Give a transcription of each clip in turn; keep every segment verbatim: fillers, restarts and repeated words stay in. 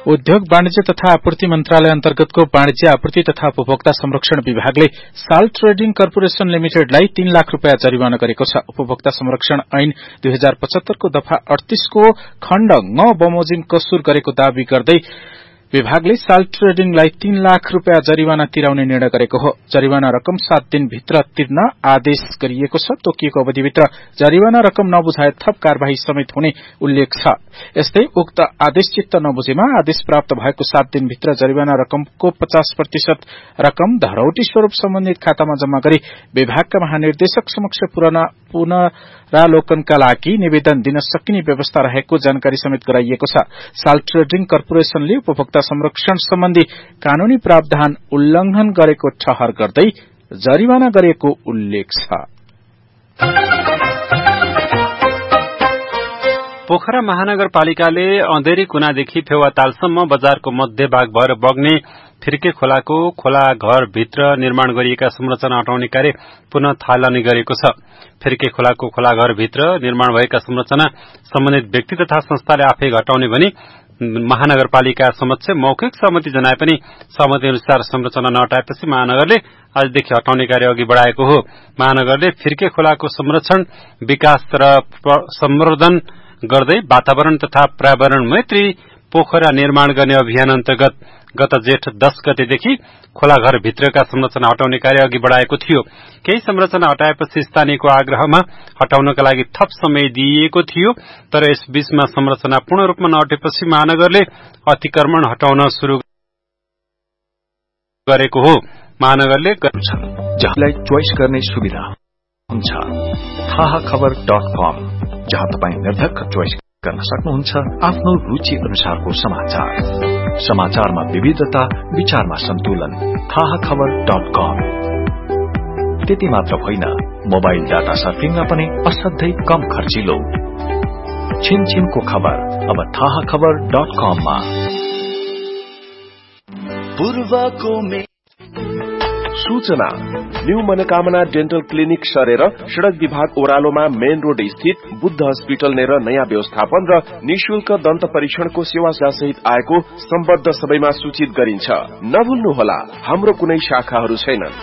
उद्योग वाणिज्य तथा आपूर्ति मन्त्रालय अन्तर्गतको वाणिज्य आपूर्ति तथा उपभोक्ता संरक्षण विभागले साल ट्रेडिङ कर्पोरेशन लिमिटेडलाई तीन लाख रूपियाँ जरिवाना गरेको छ। उपभोक्ता संरक्षण ऐन दुई हजार पचहत्तर को दफा अडतीस को खण्ड ङ बमोजिम कसूर गरेको दावी गर्दै विभागले साल ट्रेडिङलाई तीन लाख रूपियाँ जरिवाना तिराउने निर्णय गरेको हो। जरिवाना रकम सात दिन भित्र तिर्न आदेश गरिएको छ। तोकिएको अवधिभित्र जरिवाना रकम नबुझाए थप कार्यवाही समेत हुने उल्लेख छ। यस्तै उक्त आदेश चित्त नबुझेमा आदेश प्राप्त भएको सात दिन भित्र जरिवाना रकमको पचास प्रतिशत रकम धरौटी स्वरूप सम्बन्धित खातामा जम्मा गरी विभागका महानिर्देशक समक्ष पुनरावलोकनका लागि निवेदन दिन सकिने व्यवस्था रहेको जानकारी समेत गराइएको छ। साल ट्रेडिङ कर्पोरेशनले उपभोक्ता संरक्षण सम्बन्धी कानूनी प्रावधान उल्लंघन गरेको ठहर गर्दै जरिवाना गरेको उल्लेख छ। पोखरा महानगरपालिकाले अँधेरी कुनादेखि फेवातालसम्म बजारको मध्य भाग भएर बग्ने फिर्के खोलाको खोला घर भित्र निर्माण गरिएका संरचना हटाउने कार्य पुनः थालनी गरेको छ। फिर्के खोलाको खोला घर भित्र निर्माण भएका संरचना सम्बन्धित व्यक्ति तथा संस्थाले आफै हटाउने भनी महानगरपालिका समक्ष मौखिक सहमति जनाए पनि सहमति अनुसार संरचना नहटाएपछि महानगरले आजदेखि हटाउने कार्य अघि बढ़ाएको हो। महानगरले फिर्के खोलाको संरक्षण विकास र संवर्धन गर्दै वातावरण तथा पर्यावरण मैत्री पोखरा निर्माण गर्ने अभियान अन्तर्गत गत जेठ दस गतेदेखि खोला घर भित्रका संरचना हटाउने कार्य अघि बढ़ाएको थियो। केही संरचना हटाएपछि स्थानीयको आग्रहमा हटाउनका लागि थप समय दिइएको थियो, तर यस बीचमा संरचना पूर्ण रूपमा नहटेपछि महानगरले अतिक्रमण हटाउन शुरू गरेको हो। महानगरले जहाँलाई चोइस गर्ने सुविधा हुन्छ थाहा खबर डट कम, जहाँ तपाईँ निर्धक्क चोइस गर्न सक्नुहुन्छ आफ्नो रुचि अनुसारको समाचार। समाचारमा विविधता, विचारमा सन्तुलन। थाहा खबर डट कम। त्यति मात्र होइन, मोबाइल डाटा सर्फिङमा पनि असाध्यै कम खर्चिलो। छिन छिनको खबर अब थाहा खबर डट कममा। पूर्वको मे सूचना न्यू मनोकामना डेन्टल क्लिनिक सरेर सड़क विभाग ओह्रालोमा मेन रोड स्थित बुद्ध हस्पिटल नेर नयाँ व्यवस्थापन र निशुल्क दन्त परीक्षणको सेवा सहित आएको सम्बद्ध सबैमा सूचित गरिन्छ। नभुल्नुहोला, हाम्रो कुनै शाखाहरू छैनन्।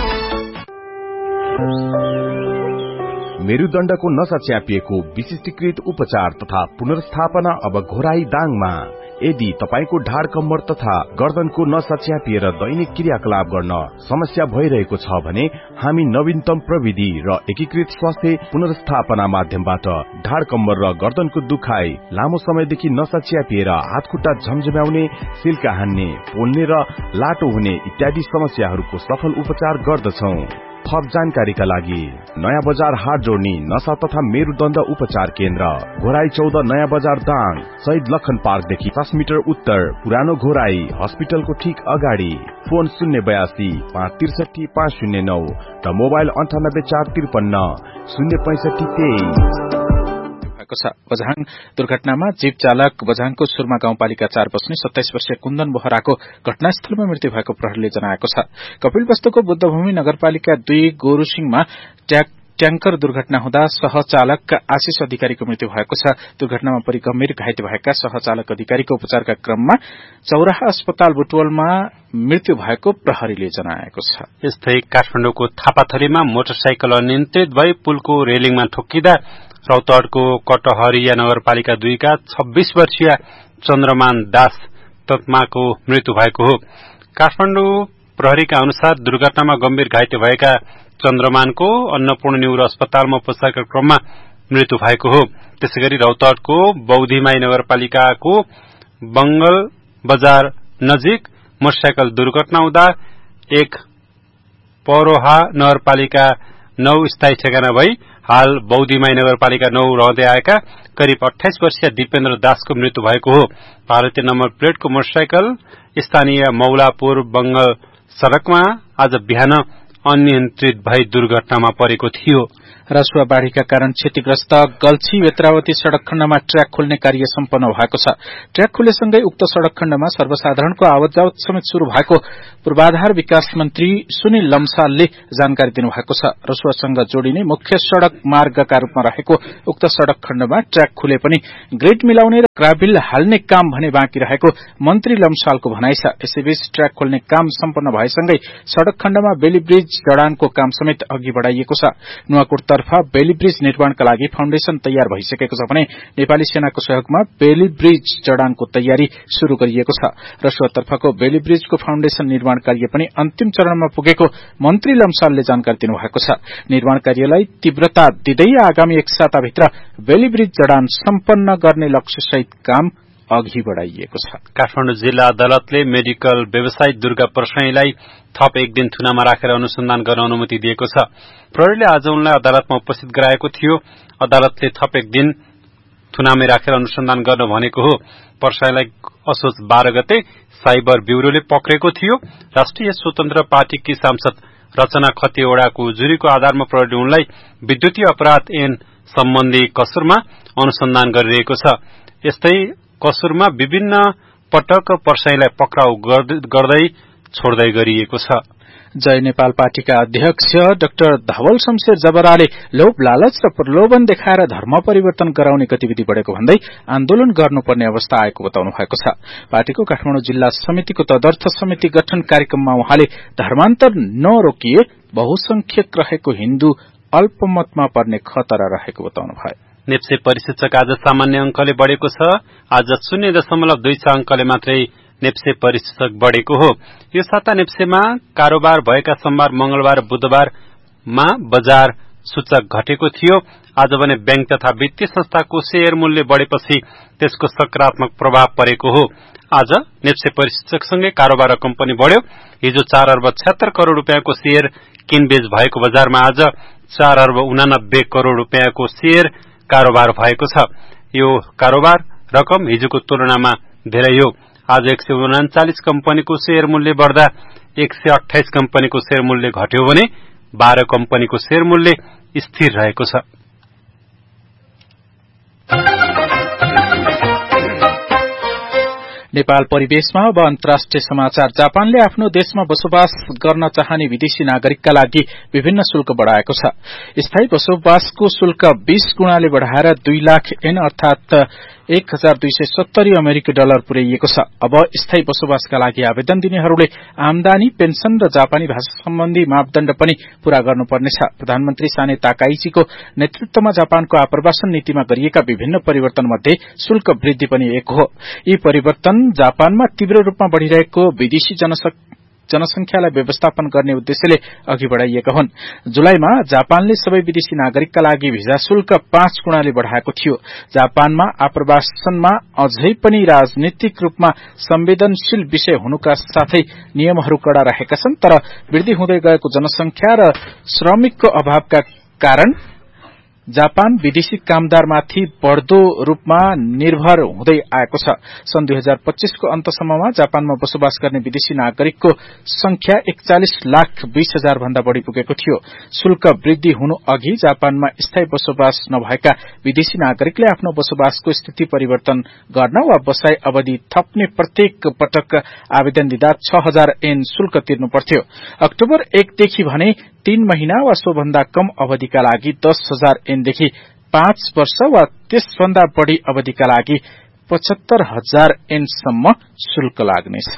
मेरुदण्डको नसा च्यापिएको विशिष्टीकृत उपचार तथा पुनर्स्थापना अब घोराई दाङमा। यदि तपाईको ढाड कम्मर तथा गर्दनको नसा च्यापिएर दैनिक क्रियाकलाप गर्न समस्या भइरहेको छ भने हामी नवीनतम प्रविधि र एकीकृत स्वास्थ्य पुनर्स्थापना माध्यमबाट ढाड कम्मर र गर्दनको दुखाइ, लामो समयदेखि नसा च्यापिएर हातखुट्टा झमझम्याउने, सिल्का हान्ने, पोल्ने र लाटो हुने इत्यादि समस्याहरूको सफल उपचार गर्दछौ। थप जानकारीका लागि नयाँ बजार हाट जोड्ने नसा तथा मेरुदण्ड उपचार केन्द्र, घोराई चौध नयाँ बजार दाङ, शहीद लखन पार्कदेखि दस मिटर उत्तर, पुरानो घोराई हस्पिटलको ठीक अगाडि। फोन शून्य बयासी पाँच त्रिसठी पाँच शून्य नौ र मोबाइल अन्ठानब्बे चार त्रिपन्न शून्य पैंसठी तेइस। बझाङ दुर्घटनामा जीप चालक बझाङको सुरमा गाउँपालिका चार बस्ने सत्ताइस वर्षीय कुन्दन बोहराको घटनास्थलमा मृत्यु भएको प्रहरीले जनाएको छ। कपिलवस्तुको बुद्धभूमि नगरपालिका दुई गोरुसिङमा ट्याङ्कर दुर्घटना हुँदा सहचालक आशिष अधिकारीको मृत्यु भएको छ। दुर्घटनामा परि गम्भीर घाइते भएका सहचालक अधिकारीको उपचारका क्रममा चौराहा अस्पताल बुटवलमा मृत्यु भएको प्रहरीले जनाएको छ। यस्तै काठमाडौँको थापाथलीमा मोटरसाइकल अनियन्त्रित भई पुलको रेलिङमा ठोक्किँदा रौतहटको कटहरिया नगरपालिका दुईका छब्बीस वर्षीय चन्द्रमान दास तत्माको मृत्यु भएको हो। काठमाडौँ प्रहरीका अनुसार दुर्घटनामा गम्भीर घाइते भएका चन्द्रमानको अन्नपूर्ण न्यूरो अस्पतालमा उपचारका क्रममा मृत्यु भएको हो। त्यसैगरी रौतहटको बौद्धीमाई नगरपालिकाको बंगल बजार नजिक मोटरसाइकल दुर्घटना हुँदा एक पौरोहा नगरपालिका नौ स्थायी ठेगाना भई हाल बौद्धीमाई नगरपालिका नौ रहँदै आएका करिब अठाइस वर्षीय दिपेन्द्र दासको मृत्यु भएको हो। भारतीय नम्बर प्लेटको मोटरसाइकल स्थानीय मौलापुर बंगल सड़कमा आज बिहान अनियन्त्रित भई दुर्घटनामा परेको थियो। रसुवा बाढ़ीका कारण क्षतिग्रस्त गल्छी बेत्रावती सड़क खण्डमा ट्र्याक खोल्ने कार्य सम्पन्न भएको छ। ट्र्याक खुलेसँगै उक्त सड़क खण्डमा सर्वसाधारणको आवत जावत समेत शुरू भएको पूर्वाधार विकास मन्त्री सुनिल लम्सालले जानकारी दिनुभएको छ। रसुवासँग जोडिने मुख्य सड़क मार्गका रूपमा रहेको उक्त सड़क खण्डमा ट्र्याक खुले पनि ग्रेड मिलाउने र ग्राभिल हाल्ने काम भने बाँकी रहेको मन्त्री लम्सालको भनाइ छ। यसैबीच ट्र्याक खोल्ने काम सम्पन्न भएसँगै सड़क खण्डमा बेली ब्रिज जडानको काम समेत अघि बढ़ाइएको छ। नुवाकोट तर्फा बेली ब्रिज निर्माणका लागि फाउन्डेशन तयार भइसकेको छ भने नेपाली सेनाको सहयोगमा बेली ब्रिज जडानको तयारी शुरू गरिएको छ। रसुवातर्फको बेली ब्रिजको फाउन्डेशन निर्माण कार्य पनि अन्तिम चरणमा पुगेको मन्त्री लम्सालले जानकारी दिनुभएको छ। निर्माण कार्यलाई तीव्रता दिँदै आगामी एक साताभित्र बेली ब्रिज जडान सम्पन्न गर्ने लक्ष्यसहित काम अघि बढ़ाइएको छ। काठमाडौँ जिल्ला अदालतले मेडिकल व्यवसायी दुर्गा परसाईलाई थप एक दिन थुनामा राखेर अनुसन्धान गर्न अनुमति दिएको छ। प्रहरीले आज उनलाई अदालतमा उपस्थित गराएको थियो। अदालतले थप एक दिन थुनामै राखेर अनुसन्धान गर्न भनेको हो। परसाईलाई असोज बाह्र गते साइबर ब्यूरोले पक्रेको थियो। राष्ट्रिय स्वतन्त्र पार्टीकी सांसद रचना खतिवड़ाको उजुरीको आधारमा प्रहरीले उनलाई विद्युतीय अपराध ऐन सम्बन्धी कसुरमा अनुसन्धान गरिरहेको छ। यस्तै कसुरमा विभिन्न पटक परसाईलाई पक्राउ गर्दै छोड्दै गरिएको छ। जय नेपाल पार्टीका अध्यक्ष डाक्टर धवल शमशेर जबराले लोभ लालच र प्रलोभन देखाएर धर्म परिवर्तन गराउने गतिविधि बढ़ेको भन्दै आन्दोलन गर्नुपर्ने अवस्था आएको बताउनु भएको छ। पार्टीको काठमाडौँ जिल्ला समितिको तदर्थ समिति गठन कार्यक्रममा उहाँले धर्मान्तर नरोकिए बहुसंख्यक रहेको हिन्दू अल्पमतमा पर्ने खतरा रहेको बताउनु भयो। नेप्से परिसूचक आज सामान्य अंकले बढ़ेको छ। आज शून्य दशमलव दुई छ अंकले मात्रै नेप्से परिसूचक बढ़ेको हो। यो साता नेप्सेमा कारोबार भएका सोमबार, मंगलबार, बुधबारमा बजार सूचक घटेको थियो। आज भने बैंक तथा वित्तीय संस्थाको शेयर मूल्य बढ़ेपछि त्यसको सकारात्मक प्रभाव परेको हो। आज नेप्से परिसूचकसँगै कारोबार रकम पनि बढ़्यो। हिजो चार अर्ब छत्तर करोड़ रूपियाँको शेयर किनबेच भएको बजारमा आज चार अर्ब उनानब्बे करोड़ रूपियाँको शेयर कारोबार भएको छ। यो कारोबार रकम हिजोको तुलनामा धेरै हो। आज एक सय उनाचालिस कम्पनीको शेयर मूल्य बढ़दा एक सय अठाइस कम्पनीको शेयर मूल्य घट्यो भने बाह्र कम्पनीको शेयर मूल्य स्थिर रहेको छ। नेपाल परिवेशमा अब अन्तर्राष्ट्रिय समाचार। जापानले आफ्नो देशमा बसोबास गर्न चाहने विदेशी नागरिकका लागि विभिन्न शुल्क बढ़ाएको छ। स्थायी बसोबासको शुल्क बीस गुणाले बढ़ाएर दुई लाख एन अर्थात एक हजार दुई सय सत्तरी अमेरिकी डलर पुर्याइएको छ। अब स्थायी बसोबासका लागि आवेदन दिनेहरूले आमदानी, पेन्सन र जापानी भाषा सम्बन्धी मापदण्ड पनि पूरा गर्नुपर्नेछ। प्रधानमन्त्री साने ताकाइचीको नेतृत्वमा जापानको आप्रवासन नीतिमा गरिएका विभिन्न परिवर्तन मध्ये शुल्क वृद्धि पनि एक हो। यी परिवर्तन जापानमा तीव्र रूपमा बढ़िरहेको विदेशी जनसंख्यालाई व्यवस्थापन गर्ने उद्देश्यले अघि बढ़ाइएका हुन्। जुलाईमा जापानले सबै विदेशी नागरिकका लागि भिजा शुल्क पाँच गुणाले बढ़ाएको थियो। जापानमा आप्रवासनमा अझै पनि राजनीतिक रूपमा संवेदनशील विषय हुनुका साथै नियमहरू कड़ा रहेका छन्। तर वृद्धि हुँदै गएको जनसंख्या र श्रमिकको अभावका कारण जापान विदेशी कामदारमाथि बढ़दो रूपमा निर्भर हुँदै आएको छ। सन् दुई हजार पच्चीसको अन्तसम्ममा जापानमा बसोबास गर्ने विदेशी नागरिकको संख्या एकचालिस लाख बीस हजार भन्दा बढ़ी पुगेको थियो। शुल्क वृद्धि हुनु अघि जापानमा स्थायी बसोबास नभएका विदेशी नागरिकले आफ्नो बसोबासको स्थिति परिवर्तन गर्न वा बसाई अवधि थप्ने प्रत्येक पटक आवेदन दिँदा छ हजार एन शुल्क तिर्नु पर्थ्यो। अक्टोबर एकदेखि भने तीन महिना वा सोभन्दा कम अवधिका लागि दस हजार एनदेखि पाँच वर्ष वा त्यसभन्दा बढ़ी अवधिका लागि पचहत्तर हजार एनसम्म शुल्क लाग्नेछ।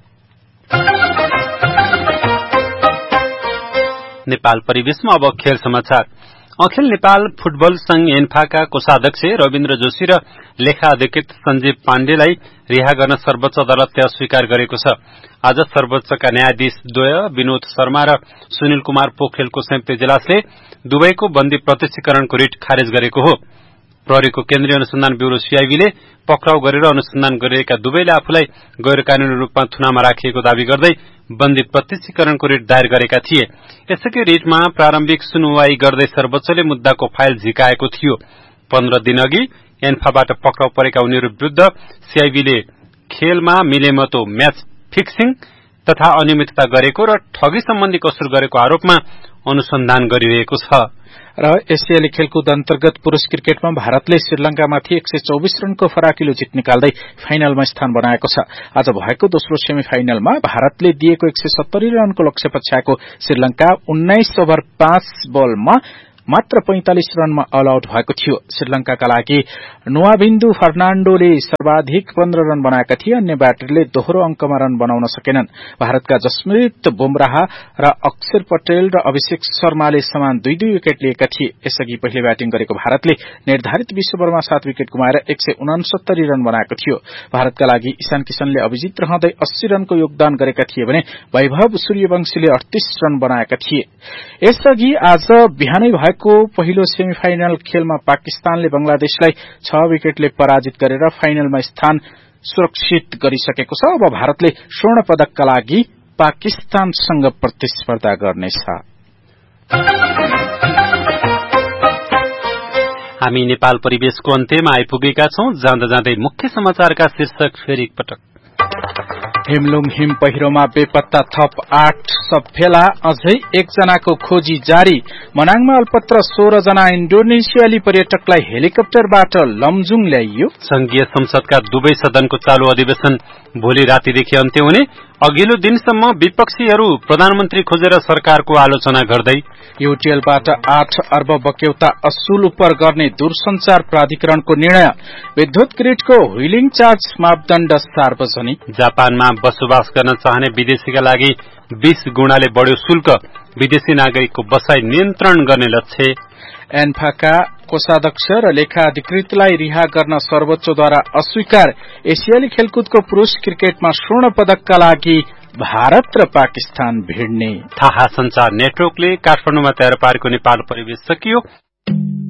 नेपाल परिवेशमा अब खेल समाचार। अखिल नेपाल फुटबल संघ एन्फाका कोषाध्यक्ष रविन्द्र जोशी र लेखा अधिकृत सञ्जीव पाण्डेलाई रिहा गर्न सर्वोच्च अदालतले अस्वीकार गरेको छ। आज सर्वोच्चका न्यायाधीश द्वय विनोद शर्मा र सुनिल कुमार पोखरेलको संयुक्त इजलासले दुवैको बन्दी प्रत्यक्षीकरणको रिट खारेज गरेको हो। प्रहरीको केन्द्रीय अनुसन्धान ब्यूरो सीआईबीले पक्राउ गरेर अनुसन्धान गरिरहेका दुवैले आफूलाई गैर कानूनी रूपमा थुनामा राखिएको दावी गर्दै बन्दी प्रत्यक्षीकरणको रिट दायर गरेका थिए। यसैकै रिटमा प्रारम्भिक सुनवाई गर्दै सर्वोच्चले मुद्दाको फाइल झिकाएको थियो। पन्ध्र दिन अघि एन्फाबाट पक्राउ परेका उनीहरू विरूद्ध सीआईबीले खेलमा मिलेमतो म्याच फिक्सिङ, तथा अनियमितता गरेको र ठगी सम्बन्धी कसुर गरेको आरोपमा अनुसन्धान गरिरहेको छ। र एसियाली खेलकुद अन्तर्गत पुरुष क्रिकेटमा भारतले श्रीलंकामाथि एक सय चौबिस रनको फराकिलो जित निकाल्दै फाइनलमा स्थान बनाएको छ। आज भएको दोस्रो सेमी फाइनलमा भारतले दिएको एक सय सत्तरी रनको लक्ष्य पछ्याएको श्रीलंका उन्नाइस ओभर पाँच बलमा मात्र पैंतालिस रनमा अल आउट भएको थियो। श्रीलंकाका लागि नोआबिन्दु फर्नाण्डोले सर्वाधिक पन्ध्र रन बनाएका थिए। अन्य ब्याटरले दोहोरो अंकमा रन बनाउन सकेनन्। भारतका जसप्रीत बुमराह र अक्षर पटेल र अभिषेक शर्माले समान दुई दुई विकेट लिएका थिए। यसअघि पहिले ब्याटिङ गरेको भारतले निर्धारित बीस ओभरमा सात विकेट गुमाएर एक सय उनासत्तरी रन बनाएको थियो। भारतका लागि ईशान किशनले अभिजित रहँदै अस्सी रनको योगदान गरेका थिए भने वैभव सूर्यवंशीले अडतीस रन बनाएका थिए। यसअघि आज बिहानै भएको पहिलो सेमिफाइनल खेलमा पाकिस्तानले बंगलादेशलाई छ विकेटले पराजित गरेर फाइनलमा स्थान सुरक्षित गरिसकेको छ। अब भारतले स्वर्ण पदकका लागि पाकिस्तानसँग प्रतिस्पर्धा गर्नेछ। हामी नेपाल परिवेशको अन्त्यमा आइपुगेका छौं। जाँदा जाँदै मुख्य समाचारका शीर्षक फेरि एकपटक। हिमलुङ हिम पहिरोमा बेपत्ता थप आठ सब फेला, अझै एकजनाको खोजी जारी। मनाङमा अल्पत्र सोह्र जना इन्डोनेसियाली पर्यटकलाई हेलिकप्टरबाट लमजुङ ल्याइयो। संघीय संसदका दुवै सदनको चालू अधिवेशन भोलि रातिदेखि अन्त्य हुने। अघिल्लो दिनसम्म विपक्षीहरू प्रधानमन्त्री खोजेर सरकारको आलोचना गर्दै। युटीएलबाट आठ अर्ब बक्यौता असुल उप गर्ने दूरसञ्चार प्राधिकरणको निर्णय। विद्युत ग्रिडको व्हीलिङ चार्ज मापदण्ड सार्वजनिक। जापानमा बसोबास गर्न चाहने विदेशीका लागि बीस गुणाले बढ्यो शुल्क। विदेशी नागरिकको बसाई नियन्त्रण गर्ने लक्ष्य। एन्फाका कोषाध्यक्ष र लेखा अधिकृतलाई रिहा गर्न सर्वोच्चद्वारा अस्वीकार। एसियाली खेलकुदको पुरुष क्रिकेटमा स्वर्ण पदकका लागि भारत र पाकिस्तान भिड्ने। थाहा संचार नेटवर्कले काठमाडौँमा तयार पारेको नेपाल परिवेश सकियो।